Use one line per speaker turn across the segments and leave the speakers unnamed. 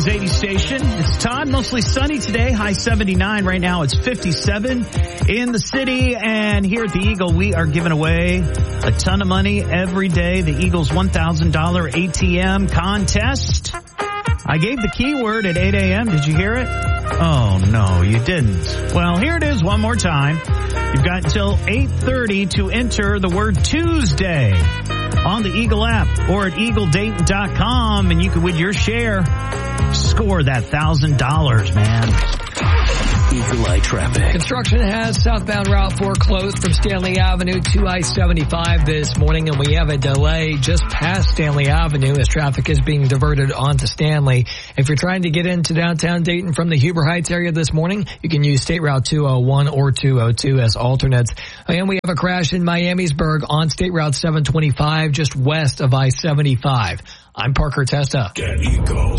Kings 80 station. It's Todd. Mostly sunny today. High 79. Right now it's 57 in the city. And here at the Eagle, we are giving away a ton of money every day. The Eagle's $1,000 ATM contest. I gave the keyword at 8 a.m. Did you hear it? Oh, no, you didn't. Well, here it is one more time. You've got until 8:30 to enter the word Tuesday on the Eagle app or at EagleDayton.com, and you can win your share. Score that $1,000, man.
Eagle Eye traffic.
Construction has southbound Route 4 closed from Stanley Avenue to I-75 this morning, and we have a delay just past Stanley Avenue as traffic is being diverted onto Stanley. If you're trying to get into downtown Dayton from the Huber Heights area this morning, you can use State Route 201 or 202 as alternates. And we have a crash in Miamisburg on State Route 725 just west of I-75. I'm Parker Testa.
Get Eco.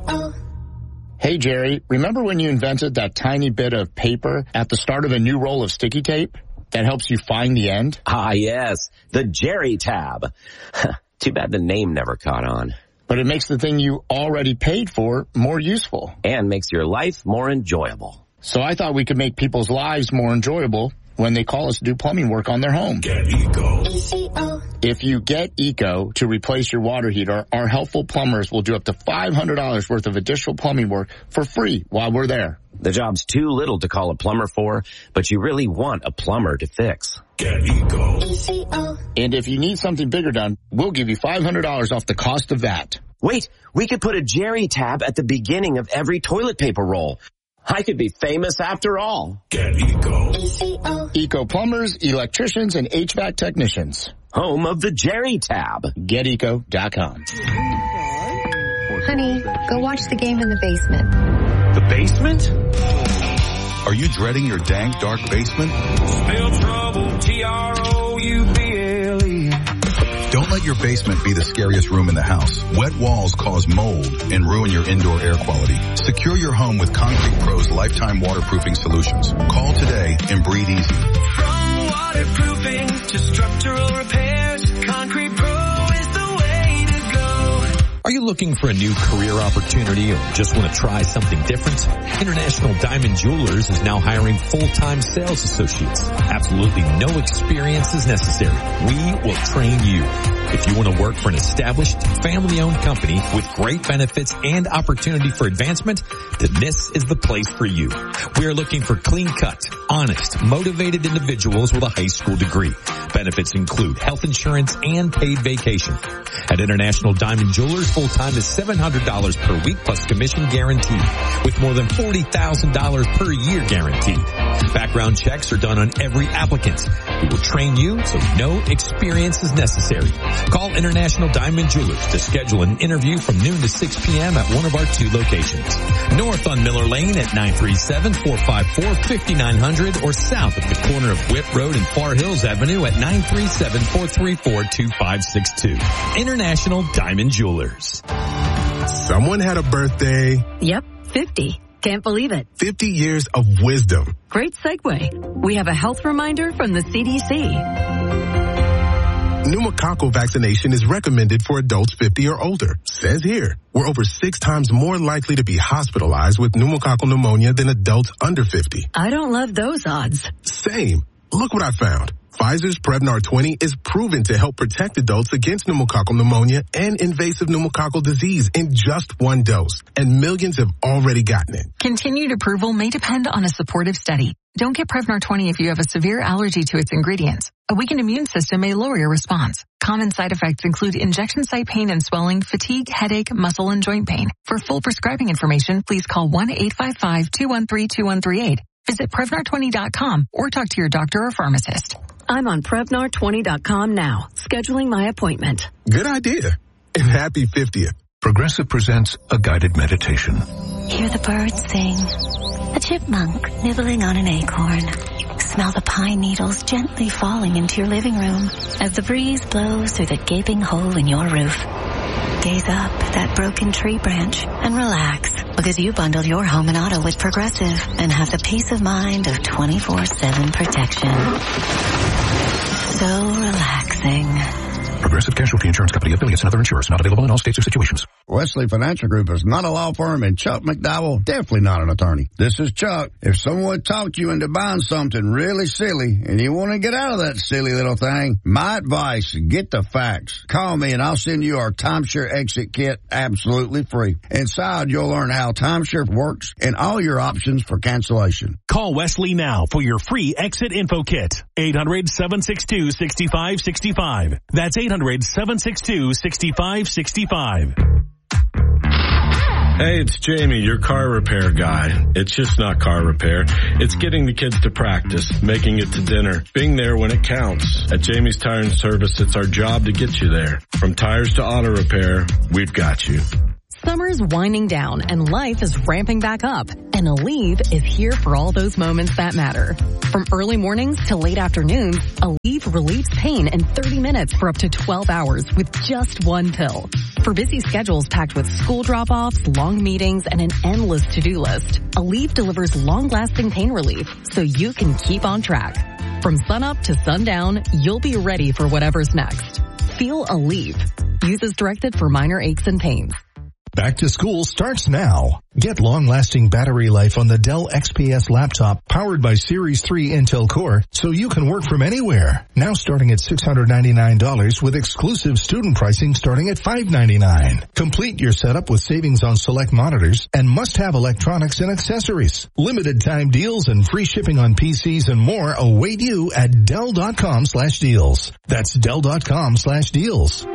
Hey, Jerry, remember when you invented that tiny bit of paper at the start of a new roll of sticky tape that helps you find the end?
Ah, yes, the Jerry tab. Too bad the name never caught on.
But it makes the thing you already paid for more useful.
And makes your life more enjoyable.
So I thought we could make people's lives more enjoyable when they call us to do plumbing work on their home.
Get Eco.
If you get Eco to replace your water heater, our helpful plumbers will do up to $500 worth of additional plumbing work for free while we're there.
The job's too little to call a plumber for, but you really want a plumber to fix.
Get Eco.
And if you need something bigger done, we'll give you $500 off the cost of that.
Wait, we could put a Jerry tab at the beginning of every toilet paper roll. I could be famous after all.
Get Eco.
Eco plumbers, electricians, and HVAC technicians.
Home of the Jerry tab.
GetEco.com.
Honey, go watch the game in the basement.
The basement?
Are you dreading your dank, dark basement?
Spell trouble, TROUBLE.
Don't let your basement be the scariest room in the house. Wet walls cause mold and ruin your indoor air quality. Secure your home with Concrete Pro's lifetime waterproofing solutions. Call today and breathe easy.
From waterproofing to structural repairs, Concrete Pro is the way to go.
Are you looking for a new career opportunity or just want to try something different? International Diamond Jewelers is now hiring full-time sales associates. Absolutely no experience is necessary. We will train you. If you want to work for an established, family-owned company with great benefits and opportunity for advancement, then this is the place for you. We are looking for clean-cut, honest, motivated individuals with a high school degree. Benefits include health insurance and paid vacation. At International Diamond Jewelers, full-time is $700 per week plus commission guaranteed, with more than $40,000 per year guaranteed. Background checks are done on every applicant. We will train you so no experience is necessary. Call International Diamond Jewelers to schedule an interview from noon to 6 p.m. at one of our 2 locations. North on Miller Lane at 937-454-5900 or south at the corner of Whip Road and Far Hills Avenue at 937-434-2562. International Diamond Jewelers.
Someone had a birthday.
Yep, 50. Can't believe it.
50 years of wisdom.
Great segue. We have a health reminder from the CDC.
Pneumococcal vaccination is recommended for adults 50 or older. Says here, we're over 6 times more likely to be hospitalized with pneumococcal pneumonia than adults under 50.
I don't love those odds.
Same. Look what I found. Pfizer's Prevnar 20 is proven to help protect adults against pneumococcal pneumonia and invasive pneumococcal disease in just 1 dose. And millions have already gotten it.
Continued approval may depend on a supportive study. Don't get Prevnar 20 if you have a severe allergy to its ingredients. A weakened immune system may lower your response. Common side effects include injection site pain and swelling, fatigue, headache, muscle, and joint pain. For full prescribing information, please call 1-855-213-2138. Visit Prevnar20.com or talk to your doctor or pharmacist.
I'm on Prevnar20.com now, scheduling my appointment.
Good idea. And happy 50th.
Progressive presents a guided meditation.
Hear the birds sing. A chipmunk nibbling on an acorn. Smell the pine needles gently falling into your living room as the breeze blows through the gaping hole in your roof. Gaze up at that broken tree branch and relax, because you bundled your home and auto with Progressive and have the peace of mind of 24/7 protection. So relaxing.
Progressive Casualty Insurance Company, affiliates, and other insurers. Not available in all states or situations.
Wesley Financial Group is not a law firm, and Chuck McDowell, definitely not an attorney. This is Chuck. If someone talked you into buying something really silly and you want to get out of that silly little thing, my advice, get the facts. Call me and I'll send you our timeshare exit kit absolutely free. Inside, you'll learn how timeshare works and all your options for cancellation.
Call Wesley now for your free exit info kit. 800-762-6565. That's 800-762-6565.
Hey, it's Jamie, your car repair guy. It's just not car repair. It's getting the kids to practice, making it to dinner, being there when it counts. At Jamie's Tire and Service, it's our job to get you there. From tires to auto repair, we've got you.
Summer's winding down and life is ramping back up. And Aleve is here for all those moments that matter. From early mornings to late afternoons, Aleve relieves pain in 30 minutes for up to 12 hours with just one pill. For busy schedules packed with school drop-offs, long meetings, and an endless to-do list, Aleve delivers long-lasting pain relief so you can keep on track. From sunup to sundown, you'll be ready for whatever's next. Feel Aleve. Use as directed for minor aches and pains.
Back to school starts now. Get long-lasting battery life on the Dell XPS laptop powered by Series 3 Intel Core so you can work from anywhere. Now starting at $699 with exclusive student pricing starting at $599. Complete your setup with savings on select monitors and must-have electronics and accessories. Limited time deals and free shipping on PCs and more await you at Dell.com/deals. That's Dell.com/deals.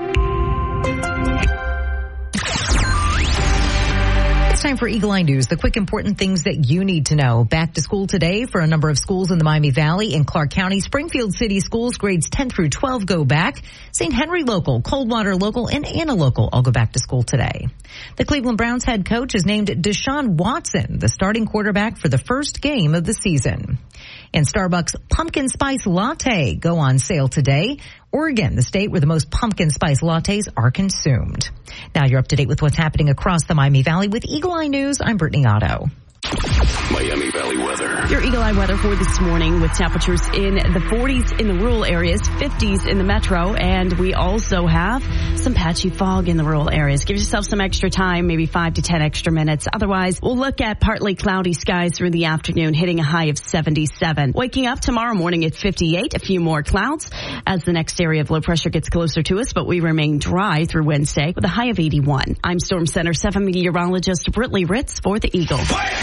It's time for Eagle Eye News, the quick important things that you need to know. Back to school today for a number of schools in the Miami Valley and Clark County. Springfield City Schools grades 10 through 12 go back. St. Henry Local, Coldwater Local, and Anna Local all go back to school today. The Cleveland Browns head coach is named Deshaun Watson, the starting quarterback for the first game of the season. And Starbucks Pumpkin Spice Latte go on sale today. Oregon, the state where the most pumpkin spice lattes are consumed. Now you're up to date with what's happening across the Miami Valley with Eagle Eye News. I'm Brittany Otto.
Miami Valley weather.
Your Eagle Eye weather for this morning with temperatures in the 40s in the rural areas, 50s in the metro, and we also have some patchy fog in the rural areas. Give yourself some extra time, maybe 5 to 10 extra minutes. Otherwise, we'll look at partly cloudy skies through the afternoon, hitting a high of 77. Waking up tomorrow morning at 58, a few more clouds as the next area of low pressure gets closer to us, but we remain dry through Wednesday with a high of 81. I'm Storm Center 7 meteorologist Brittany Ritz for the Eagle.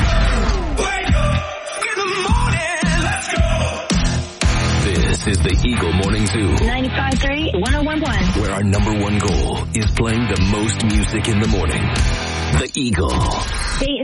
This is the Eagle Morning Zoo.
95.3, 101.1.
Where our number one goal is playing the most music in the morning. The Eagle.
Dayton